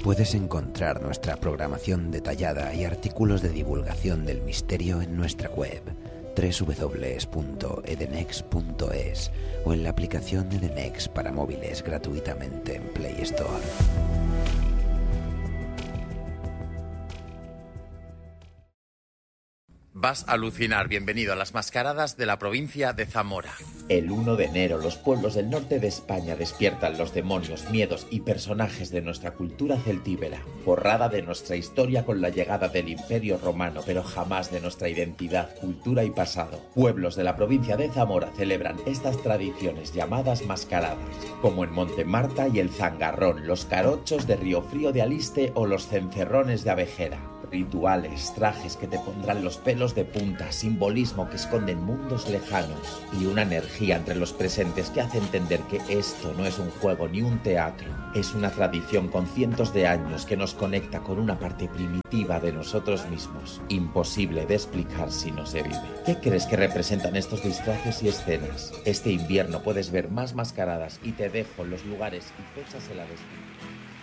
Puedes encontrar nuestra programación detallada y artículos de divulgación del misterio en nuestra web www.edenex.es o en la aplicación Edenex para móviles gratuitamente en Play Store. Vas a alucinar. Bienvenido a las mascaradas de la provincia de Zamora. El 1 de enero los pueblos del norte de España despiertan los demonios, miedos y personajes de nuestra cultura celtíbera, borrada de nuestra historia con la llegada del Imperio Romano, pero jamás de nuestra identidad, cultura y pasado. Pueblos de la provincia de Zamora celebran estas tradiciones llamadas mascaradas, como en Montemarta y el Zangarrón, los carochos de Río Frío de Aliste o los cencerrones de Abejera. Rituales, trajes que te pondrán los pelos de punta, simbolismo que esconden mundos lejanos y una energía entre los presentes que hace entender que esto no es un juego ni un teatro, es una tradición con cientos de años que nos conecta con una parte primitiva de nosotros mismos, imposible de explicar si no se vive. ¿Qué crees que representan estos disfraces y escenas? Este invierno puedes ver más mascaradas y te dejo los lugares y fechas en la descripción.